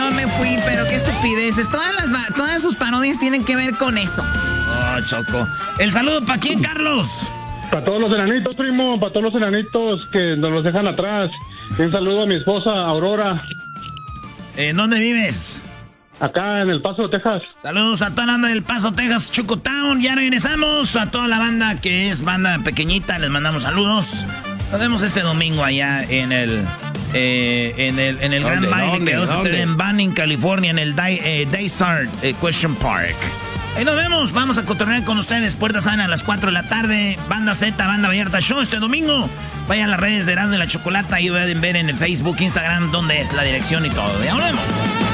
yo me fui, pero qué estupideces. Todas sus parodias tienen que ver con eso. Oh, Choco. ¿El saludo para quién, Carlos? Para todos los enanitos, primo, para todos los enanitos que nos los dejan atrás. Un saludo a mi esposa, Aurora. ¿Dónde vives? Acá en El Paso, Texas. Saludos a toda la banda del Paso, Texas, Chocotown. Ya regresamos. A toda la banda que es banda pequeñita, les mandamos saludos. Nos vemos este domingo allá en el Gran Baile que vamos a tener en Banning, California, en el Daystar Question Park. Ahí nos vemos, vamos a cotorrear con ustedes. Puertas abren a las 4 de la tarde. Banda Z, Banda Vallarta Show este domingo. Vayan a las redes de Erasmo y la Chocolata y pueden ver en el Facebook, Instagram, dónde es la dirección y todo. Ya nos vemos.